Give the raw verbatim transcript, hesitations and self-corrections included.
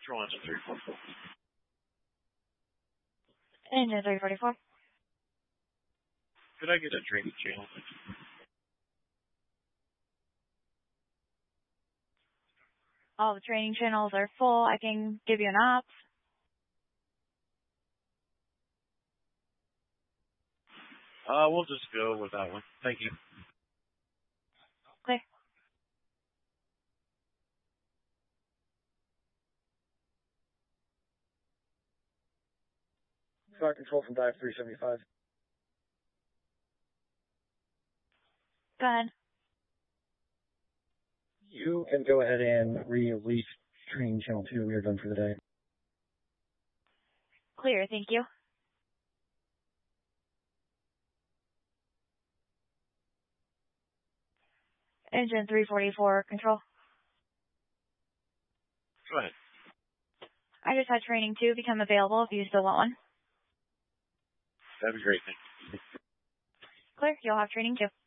Control engine three forty-four. Engine three forty-four. Could I get a training channel? All the training channels are full. I can give you an ops. Uh, we'll just go with that one. Thank you. Clear. Fire control from dive three seventy-five. Go ahead. You can go ahead and release training channel two. We are done for the day. Clear, thank you. Engine three forty-four, control. Go ahead. I just had training two become available if you still want one. That'd be great. Thank you. Clear, you'll have training two.